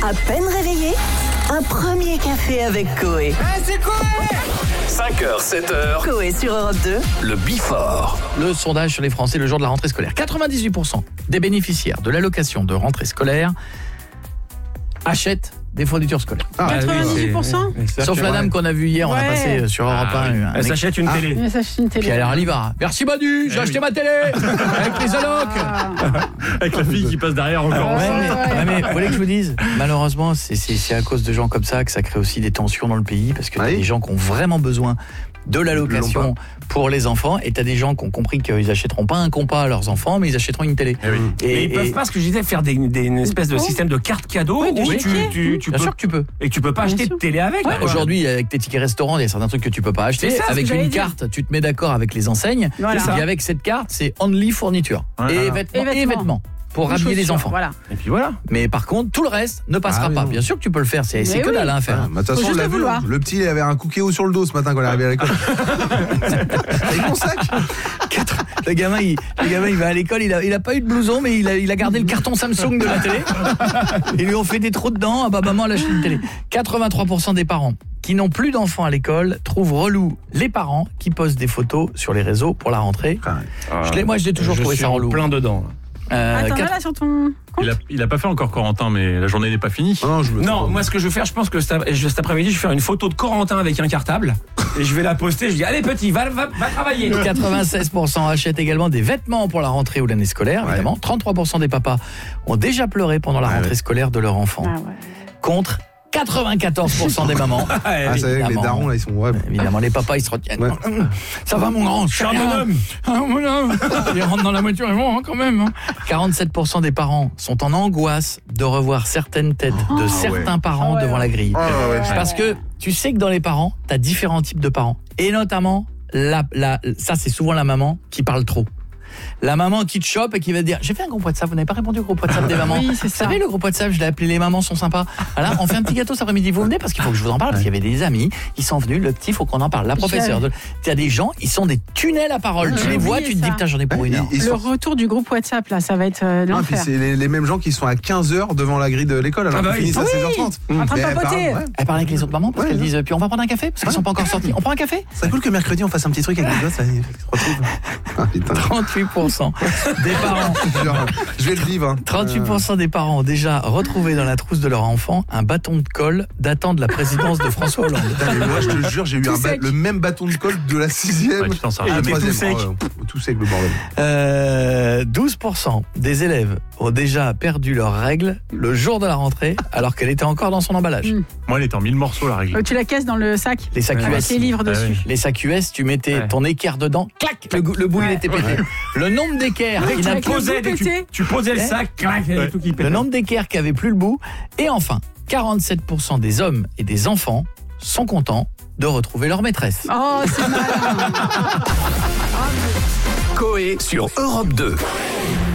À peine réveillé, un premier café avec Coé. C'est Coé 5h, 7h, Coé sur Europe 2. le Before. Le sondage sur les Français le jour de la rentrée scolaire. 98% des bénéficiaires de l'allocation de rentrée scolaire achètent des fournitures scolaires. 98%. Sauf la dame qu'on a vue hier, on a Ouais. passé sur Europe 1. Elle s'achète une télé. Mais ça, c'est une télé. Puis alors elle y va. Merci Manu, j'ai acheté ma télé avec les allocs. Avec la fille qui passe derrière encore. Mais vous voulez que je vous dise, malheureusement, c'est à cause de gens comme ça que ça crée aussi des tensions dans le pays, parce que t'as des gens qui ont vraiment besoin de l'allocation pour les enfants, et t'as des gens qui ont compris qu'ils achèteront pas un compas à leurs enfants, mais ils achèteront une télé. Mais ils peuvent pas, ce que je disais, faire une espèce de système de carte cadeau où oui. tu Bien peux, sûr que tu peux. et que tu peux pas acheter de télé avec. Ouais, aujourd'hui, avec tes tickets restaurants, il y a certains trucs que tu peux pas acheter. C'est ça, ce Avec que j'allais une dire. carte, tu te mets d'accord avec les enseignes. Voilà. Et avec cette carte, c'est only fourniture. Voilà. Et vêtements. Pour rhabiller les enfants. Voilà. Et puis voilà. Mais par contre, tout le reste ne passera pas. Bien sûr que tu peux le faire, c'est que oui. dalle à faire. De toute façon, on l'a vu. Le petit, il avait un cookéo sur le dos ce matin quand il est arrivé à l'école. Avec mon sac. Le gamin, il va à l'école, il a pas eu de blouson, mais il a gardé le carton Samsung de la télé. Ils lui ont fait des trous dedans. Ah bah maman, elle a acheté une télé. 83% des parents qui n'ont plus d'enfants à l'école trouvent relou les parents qui postent des photos sur les réseaux pour la rentrée. Moi, je l'ai toujours trouvé ça relou. Plein dedans. Attends, là, sur ton compte. Il a pas fait encore Corentin, mais la journée n'est pas finie. Non, moi ce que je vais faire, je pense que cet après-midi, je vais faire une photo de Corentin avec un cartable et je vais la poster. Je dis allez petit, va travailler. 96% achètent également des vêtements pour la rentrée ou l'année scolaire, évidemment. 33% des papas ont déjà pleuré pendant la rentrée scolaire de leur enfant. Contre 94% des mamans. Ah, ça y est, les darons, là, ils sont... Ouais. Évidemment, les papas, ils se retiennent. Ouais. Ça va, mon grand, je suis un bonhomme. Ils rentrent dans la voiture, et bon, quand même. 47% des parents sont en angoisse de revoir certaines têtes de certains parents devant la grille. Parce que tu sais que dans les parents, tu as différents types de parents. Et notamment, ça, c'est souvent la maman qui parle trop. La maman qui te chope et qui va te dire j'ai fait un groupe WhatsApp, vous n'avez pas répondu au groupe WhatsApp des mamans. Oui, c'est ça. Vous savez, le groupe WhatsApp, je l'ai appelé les mamans sont sympas. Voilà, on fait un petit gâteau cet après-midi, vous venez parce qu'il faut que je vous en parle, parce qu'il y avait des amis, ils sont venus, le petit, faut qu'on en parle. La professeure, il y a des gens, ils sont des tunnels à parole. Tu les vois, tu te dis putain, j'en ai pour une heure. Le retour du groupe WhatsApp, là, ça va être l'enfer. C'est les mêmes gens qui sont à 15h devant la grille de l'école alors qu'ils finissent à 16h30. En train de papoter. Elle parle avec les autres mamans parce qu'elles disent puis on va prendre un café parce qu'ils sont pas encore sortis. On prend un café? C'est cool que mercredi on fasse un petit truc avec les gosses, ça se retrouve. Ah, putain. 38% des parents. Je vais le vivre. 38% des parents ont déjà retrouvé dans la trousse de leur enfant un bâton de colle datant de la présidence de François Hollande. Putain, mais moi je te jure, j'ai eu le même bâton de colle de la 6e Ouais, et la 3e. tout sec. Tout sec le bordel. 12% des élèves ont déjà perdu leurs règles le jour de la rentrée alors qu'elle était encore dans son emballage. Moi, elle était en 1000 morceaux, la règle. Tu la caisses dans le sac Les sacs avec US. les livres dessus. Les sacs US, tu mettais ton équerre dedans, clac, le bout il était pété. Le nombre d'équerres qui n'a avec le bout pété. Tu posais le sac, clac, et tout qui le pétait. nombre d'équerres qui avait plus le bout. Et enfin, 47% des hommes et des enfants sont contents de retrouver leur maîtresse. Oh, c'est malin. Coé sur Europe 2.